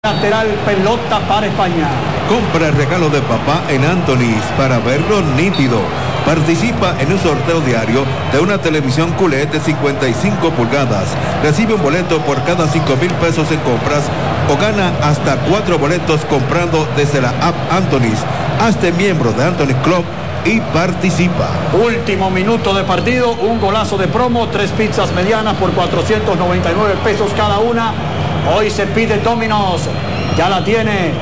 Lateral, pelota para España. Compra el regalo de papá en Anthony's para verlo nítido. Participa en un sorteo diario de una televisión QLED de 55 pulgadas. Recibe un boleto por cada 5,000 pesos en compras o gana hasta 4 boletos comprando desde la app Anthony's. Hazte miembro de Anthony Club y participa. Último minuto de partido, un golazo de promo, 3 pizzas medianas por 499 pesos cada una. Hoy se pide Domino's, ya la tiene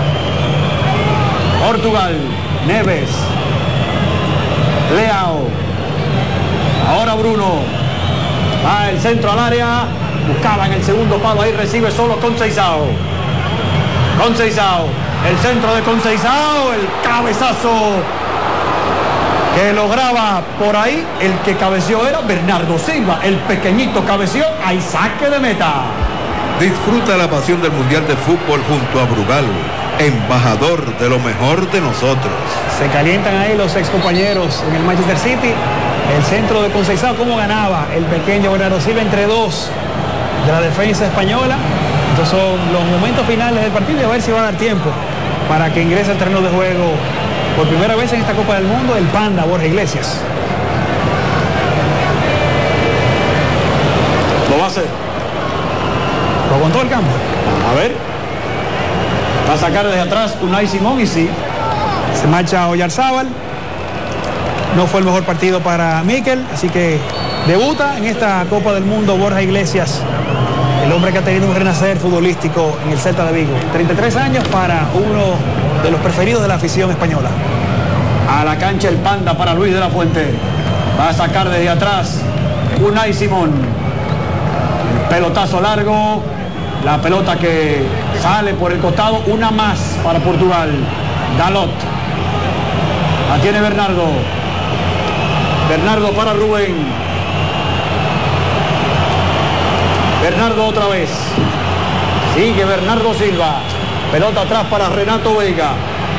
Portugal, Neves, Leao, ahora Bruno, va el centro al área, buscaba en el segundo palo, ahí recibe solo Conceição, el centro de Conceição, el cabezazo que lograba por ahí, el que cabeceó era Bernardo Silva, el pequeñito cabeció, hay saque de meta. Disfruta la pasión del Mundial de Fútbol junto a Brugal, embajador de lo mejor de nosotros. Se calientan ahí los excompañeros en el Manchester City. El centro de Conceição, cómo ganaba el pequeño Bernardo Silva entre dos de la defensa española. Estos son los momentos finales del partido y a ver si va a dar tiempo para que ingrese al terreno de juego por primera vez en esta Copa del Mundo el Panda Borja Iglesias. Lo va a hacer. Lo aguantó el campo. A ver. Va a sacar desde atrás Unai Simón y sí. Se marcha Oyarzábal. No fue el mejor partido para Mikel, así que debuta en esta Copa del Mundo Borja Iglesias, el hombre que ha tenido un renacer futbolístico en el Celta de Vigo. 33 años para uno de los preferidos de la afición española. A la cancha el Panda para Luis de la Fuente. Va a sacar desde atrás Unai Simón. El pelotazo largo. La pelota que sale por el costado, una más para Portugal. Dalot. La tiene Bernardo. Bernardo para Rubén. Bernardo otra vez. Sigue Bernardo Silva. Pelota atrás para Renato Veiga.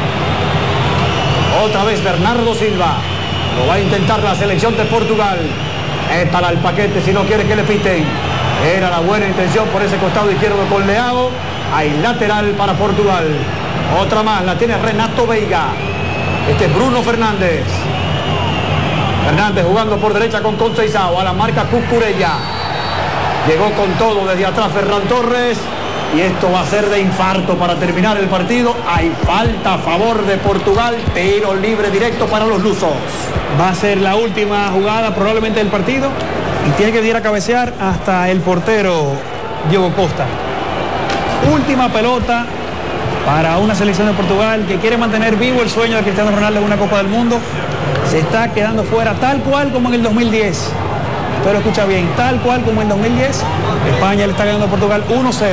Otra vez Bernardo Silva. Lo va a intentar la selección de Portugal. Étala al paquete si no quiere que le piten. Era la buena intención por ese costado izquierdo con Leao. Hay lateral para Portugal. Otra más, la tiene Renato Veiga. Este es Bruno Fernández. Fernández jugando por derecha con Conceição. A la marca Cucurella. Llegó con todo desde atrás Ferran Torres. Y esto va a ser de infarto para terminar el partido. Hay falta a favor de Portugal. Tiro libre directo para los lusos. Va a ser la última jugada probablemente del partido. Y tiene que ir a cabecear hasta el portero Diogo Costa. Última pelota para una selección de Portugal que quiere mantener vivo el sueño de Cristiano Ronaldo en una Copa del Mundo. Se está quedando fuera tal cual como en el 2010. Pero escucha bien, tal cual como en el 2010. España le está ganando a Portugal 1-0.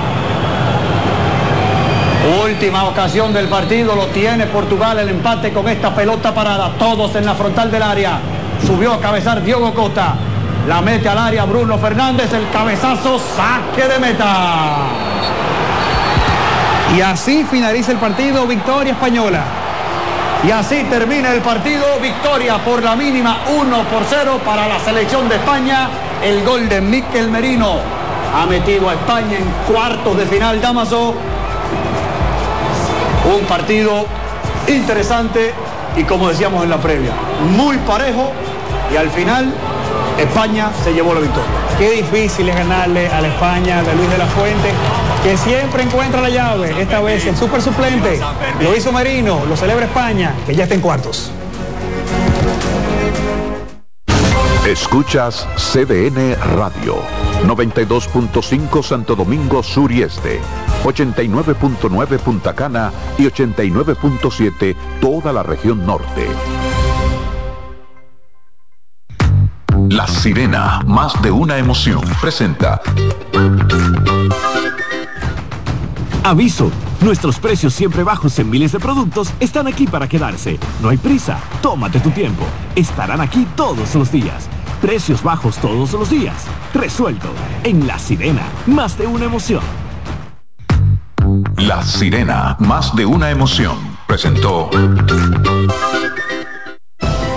Última ocasión del partido, lo tiene Portugal, el empate con esta pelota parada. Todos en la frontal del área. Subió a cabezar Diogo Costa. La mete al área Bruno Fernández, el cabezazo, saque de meta. Y así finaliza el partido, victoria española. Y así termina el partido, victoria por la mínima 1-0 para la selección de España. El gol de Mikel Merino ha metido a España en cuartos de final, Dámaso. Un partido interesante y como decíamos en la previa, muy parejo y al final España se llevó la victoria. Qué difícil es ganarle a la España de Luis de la Fuente, que siempre encuentra la llave. Esta vez el super suplente lo hizo Merino, lo celebra España, que ya está en cuartos. Escuchas CDN Radio, 92.5 Santo Domingo Sur y Este, 89.9 Punta Cana y 89.7 toda la región norte. La Sirena, más de una emoción, presenta. Aviso, nuestros precios siempre bajos en miles de productos están aquí para quedarse. No hay prisa, tómate tu tiempo. Estarán aquí todos los días. Precios bajos todos los días. Resuelto. En La Sirena, más de una emoción. La Sirena, más de una emoción, presentó.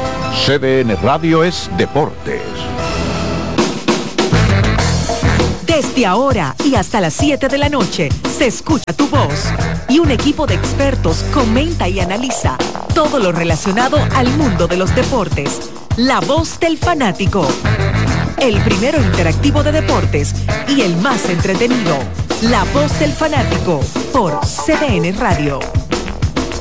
CDN Radio es Deportes. Desde ahora y hasta las 7 de la noche se escucha tu voz y un equipo de expertos comenta y analiza todo lo relacionado al mundo de los deportes. La voz del fanático. El primero interactivo de deportes y el más entretenido. La voz del fanático por CDN Radio.